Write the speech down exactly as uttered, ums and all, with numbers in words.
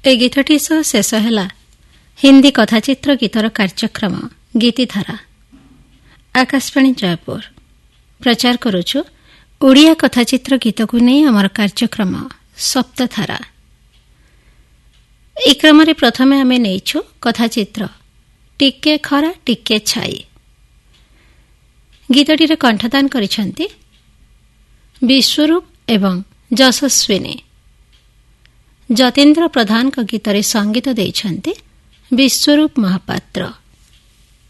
ଏ ଗୀତଟି ସହ ଶେଷ ହେଲା ହିନ୍ଦୀ କଥାଚିତ୍ର ଗୀତର କାର୍ଯ୍ୟକ୍ରମ ଗୀତିଧାରା। ଆକାଶବାଣୀ ଜୟପୁର ପ୍ରଚାର କରୁଛୁ ଓଡ଼ିଆ କଥାଚିତ୍ର ଗୀତକୁ ନେଇ ଆମର କାର୍ଯ୍ୟକ୍ରମ ସପ୍ତଧାରା। ଏହି କ୍ରମରେ ପ୍ରଥମେ ଆମେ ନେଇଛୁ କଥାଚିତ୍ର ଟିକେ ଖରା ଟିକେ ଛାଇ। ଗୀତଟିରେ କଣ୍ଠଦାନ କରିଛନ୍ତି ବିଶ୍ୱରୂପ ଏବଂ ଯଶସ୍ୱିନୀ। ଯତୀନ୍ଦ୍ର ପ୍ରଧାନଙ୍କ ଗୀତରେ ସଙ୍ଗୀତ ଦେଇଛନ୍ତି ବିଶ୍ୱରୂପ ମହାପାତ୍ର।